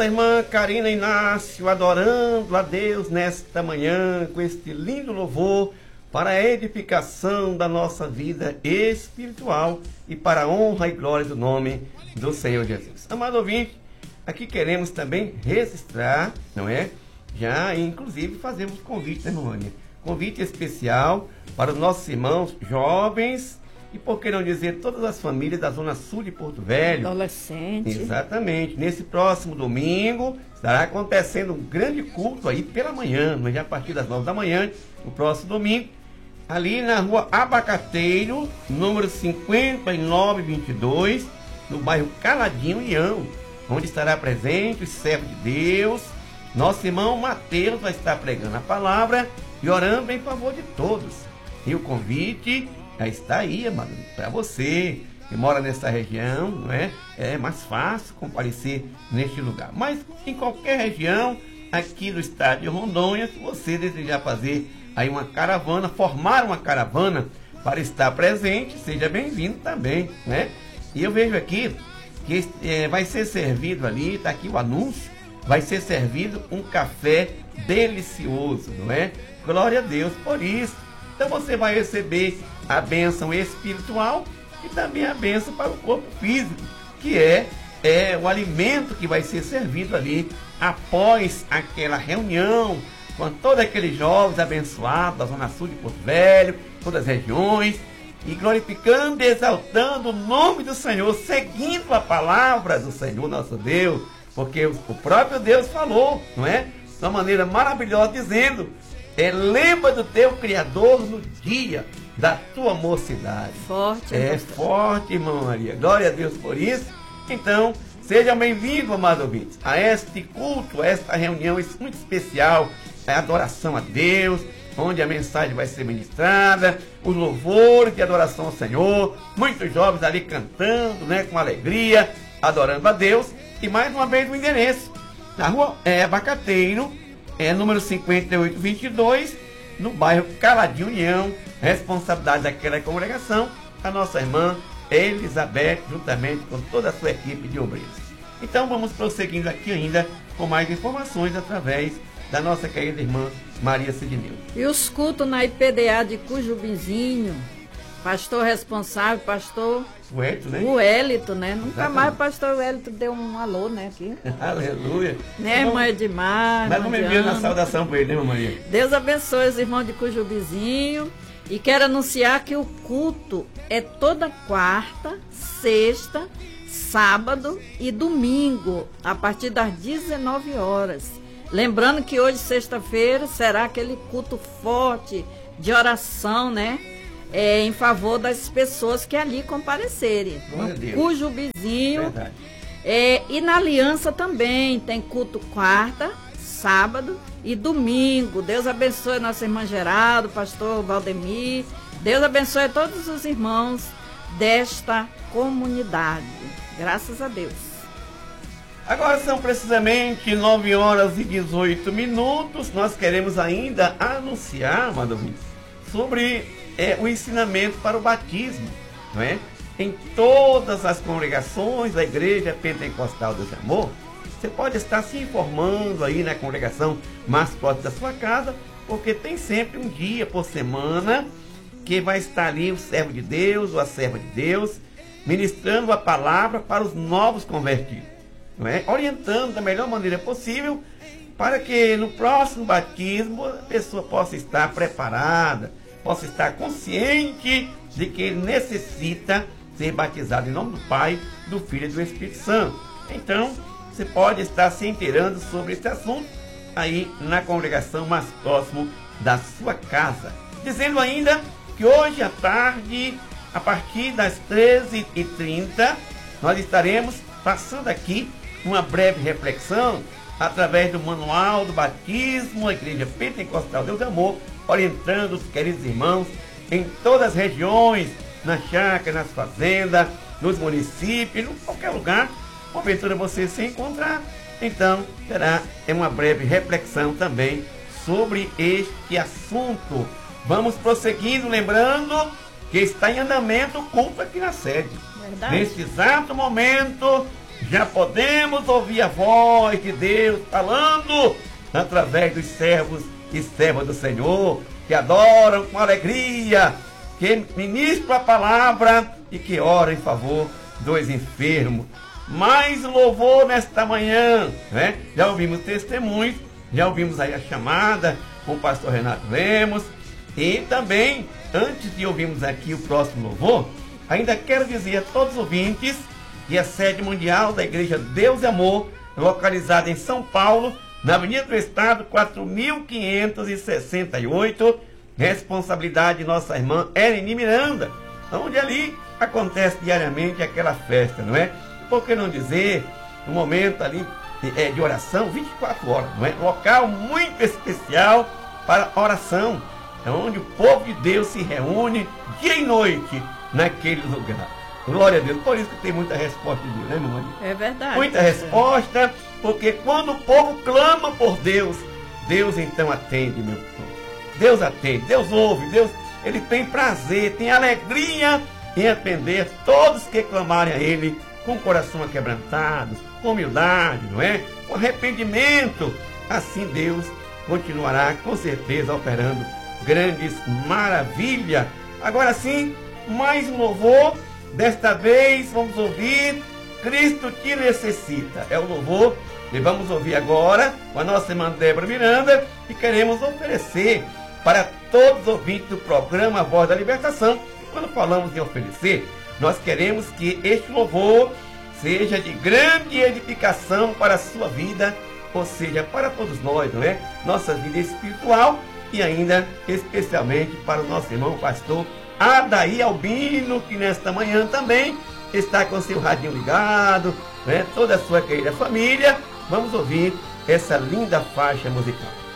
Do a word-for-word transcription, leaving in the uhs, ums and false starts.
Irmã Karina Inácio, adorando a Deus nesta manhã, com este lindo louvor, para a edificação da nossa vida espiritual e para a honra e glória do nome do Senhor Jesus. Amado ouvinte, aqui queremos também registrar, não é? Já, inclusive, fazemos convite, né, România? Convite especial para os nossos irmãos jovens e, por que não dizer, todas as famílias da Zona Sul de Porto Velho. Adolescente. Exatamente. Nesse próximo domingo estará acontecendo um grande culto aí pela manhã, mas já a partir das nove da manhã, no próximo domingo, ali na rua Abacateiro, número cinquenta e nove vinte e dois, no bairro Caladinho, União, onde estará presente o servo de Deus. Nosso irmão Mateus vai estar pregando a palavra e orando em favor de todos. E o convite já está aí, amado, para você que mora nessa região, não é? É mais fácil comparecer neste lugar. Mas em qualquer região aqui do estado de Rondônia, se você desejar fazer aí uma caravana, formar uma caravana para estar presente, seja bem-vindo também, né? E eu vejo aqui que é, vai ser servido ali, está aqui o anúncio, vai ser servido um café delicioso, não é? Glória a Deus por isso. Então você vai receber a bênção espiritual e também a bênção para o corpo físico, que é, é o alimento que vai ser servido ali após aquela reunião com todos aqueles jovens abençoados da Zona Sul de Porto Velho, todas as regiões, e glorificando e exaltando o nome do Senhor, seguindo a palavra do Senhor nosso Deus, porque o próprio Deus falou, não é? De uma maneira maravilhosa, dizendo: é, lembra do teu Criador no dia da tua mocidade. Forte. É pastor. Forte, irmã Maria. Glória a Deus por isso. Então, seja bem-vindo, amado ouvinte, a este culto, a esta reunião muito especial, a adoração a Deus, onde a mensagem vai ser ministrada, os louvores de adoração ao Senhor, muitos jovens ali cantando, né, com alegria, adorando a Deus. E mais uma vez o endereço, na rua é, Abacateiro, é, número cinquenta e oito vinte e dois, no bairro Caladinho, União. Responsabilidade daquela congregação, a nossa irmã Elizabeth, juntamente com toda a sua equipe de obreiros. Então vamos prosseguindo aqui ainda com mais informações através da nossa querida irmã Maria Sidneu. E os cultos na I P D A de Cujubizinho, pastor responsável, pastor o Hélito, né? O Hélito, né? Nunca Exatamente. mais o pastor Hélito deu um alô, né, aqui. Aleluia. Né, irmã Edmar? Mas vamos enviando a saudação para ele, né, irmã Maria? Deus abençoe os irmãos de Cujubizinho. E quero anunciar que o culto é toda quarta, sexta, sábado e domingo, a partir das dezenove horas. Lembrando que hoje, sexta-feira, será aquele culto forte de oração, né? É, em favor das pessoas que ali comparecerem. Glória a Deus. Cujubizinho. Verdade. É, e na Aliança também tem culto quarta, sábado e domingo. Deus abençoe nossa irmã Geraldo, pastor Valdemir. Deus abençoe todos os irmãos desta comunidade. Graças a Deus. Agora são precisamente nove horas e dezoito minutos. Nós queremos ainda anunciar, amado ouvinte, sobre é, o ensinamento para o batismo, não é? Em todas as congregações da Igreja Pentecostal do Amor, você pode estar se informando aí na congregação mais próxima da sua casa, porque tem sempre um dia por semana que vai estar ali o servo de Deus ou a serva de Deus, ministrando a palavra para os novos convertidos, não é? Orientando da melhor maneira possível para que no próximo batismo a pessoa possa estar preparada, possa estar consciente de que ele necessita ser batizado em nome do Pai, do Filho e do Espírito Santo. Então, você pode estar se inteirando sobre esse assunto aí na congregação mais próximo da sua casa. Dizendo ainda que hoje à tarde, a partir das treze e trinta, nós estaremos passando aqui uma breve reflexão através do Manual do Batismo, a Igreja Pentecostal Deus Amor, orientando os queridos irmãos em todas as regiões, nas chácaras, nas fazendas, nos municípios, em qualquer lugar, porventura você se encontrar. Então, terá uma breve reflexão também sobre este assunto. Vamos prosseguindo, lembrando que está em andamento o culto aqui na sede. Verdade. Neste exato momento, já podemos ouvir a voz de Deus falando através dos servos e servas do Senhor, que adoram com alegria, que ministram a palavra e que oram em favor dos enfermos. Mais louvor nesta manhã, né? Já ouvimos testemunhos, já ouvimos aí a chamada com o pastor Renato Lemos. E também, antes de ouvirmos aqui o próximo louvor, ainda quero dizer a todos os ouvintes que a sede mundial da Igreja Deus e Amor, localizada em São Paulo, na Avenida do Estado, quatro mil quinhentos e sessenta e oito, responsabilidade de nossa irmã Eleni Miranda, onde ali acontece diariamente aquela festa, não é? Por que não dizer, um momento ali de, é, de oração, vinte e quatro horas, não é? Local muito especial para oração, é onde o povo de Deus se reúne dia e noite naquele lugar. Glória a Deus, por isso que tem muita resposta de Deus, né, irmão? É verdade. Muita resposta, porque quando o povo clama por Deus, Deus então atende, meu povo. Deus atende, Deus ouve, Deus, Ele tem prazer, tem alegria em atender todos que clamarem a Ele com o coração aquebrantado, com humildade, não é? Com arrependimento. Assim Deus continuará com certeza operando grandes maravilhas. Agora sim, mais um louvor. Desta vez vamos ouvir Cristo te necessita. É o louvor que vamos ouvir agora com a nossa irmã Débora Miranda, e queremos oferecer para todos os ouvintes do programa Voz da Libertação. Quando falamos em oferecer, nós queremos que este louvor seja de grande edificação para a sua vida, ou seja, para todos nós, não é? Nossa vida espiritual, e ainda especialmente para o nosso irmão pastor Adair Albino, que nesta manhã também está com seu radinho ligado, né? Toda a sua querida família. Vamos ouvir essa linda faixa musical.